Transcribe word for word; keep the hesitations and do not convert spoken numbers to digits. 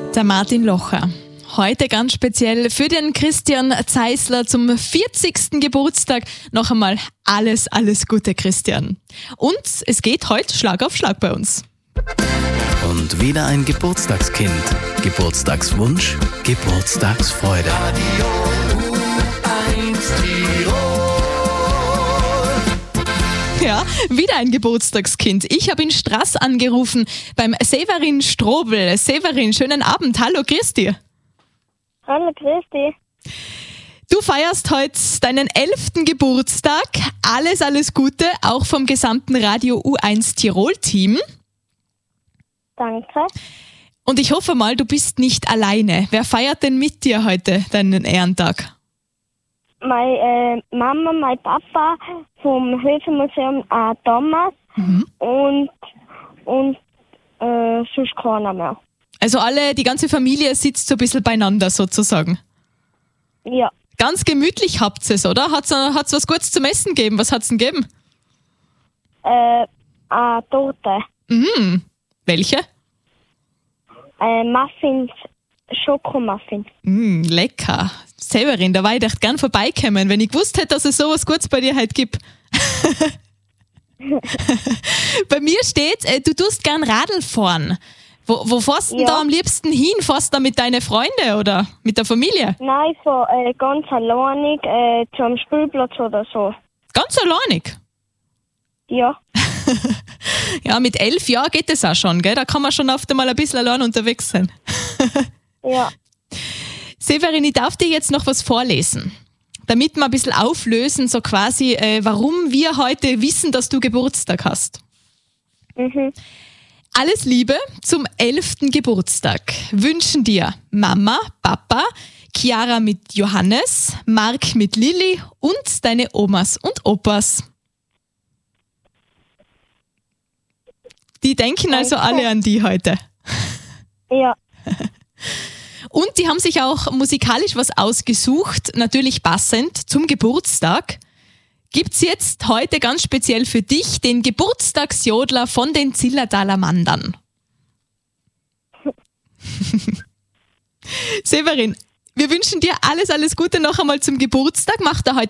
Der Martin Locher. Heute ganz speziell für den Christian Zeisler zum vierzigsten Geburtstag. Noch einmal alles, alles Gute, Christian. Und es geht heute Schlag auf Schlag bei uns. Und wieder ein Geburtstagskind. Geburtstagswunsch, Geburtstagsfreude. Ja, wieder ein Geburtstagskind. Ich habe in Straß angerufen beim Severin Strobel. Severin, schönen Abend. Hallo, grüß dir. Hallo, grüß dich. Du feierst heute deinen elften Geburtstag. Alles, alles Gute, auch vom gesamten Radio U eins Tirol-Team. Danke. Und ich hoffe mal, du bist nicht alleine. Wer feiert denn mit dir heute deinen Ehrentag? Meine äh, Mama, mein Papa vom Höfemuseum äh, Thomas Mhm. und, und äh, sonst keiner mehr. Also alle, die ganze Familie sitzt so ein bisschen beieinander sozusagen. Ja, Ganz gemütlich habt ihr es, oder? Hat's hat's was Gutes zum Essen gegeben? Was hat's denn gegeben? äh, eine Torte. Mhm. Welche? Äh, Muffins, Schokomuffins. Mm, lecker. Severin, da war ich echt gern vorbeikommen, wenn ich gewusst hätte, dass es sowas Gutes bei dir heute gibt. Bei mir steht, äh, du tust gern Radl fahren. Wo, wo fährst du denn Ja. da am liebsten hin? Fährst du da mit deinen Freunden oder mit der Familie? Nein, so äh, ganz alleinig äh, zum Spielplatz oder so. Ganz alleinig. Ja, Ja, mit elf Jahren geht es auch schon, gell? Da kann man schon oft einmal ein bisschen allein unterwegs sein. ja. Severin, ich darf dir jetzt noch was vorlesen, damit wir ein bisschen auflösen, so quasi, äh, warum wir heute wissen, dass du Geburtstag hast. Mhm. Alles Liebe zum elften Geburtstag wünschen dir Mama, Papa, Chiara mit Johannes, Marc mit Lilly und deine Omas und Opas. Die denken also Danke. alle an die heute. Ja, Und die haben sich auch musikalisch was ausgesucht, natürlich passend zum Geburtstag. Gibt's jetzt heute ganz speziell für dich den Geburtstagsjodler von den Zillertaler Mandern. Severin, wir wünschen dir alles, alles Gute noch einmal zum Geburtstag. Macht er heute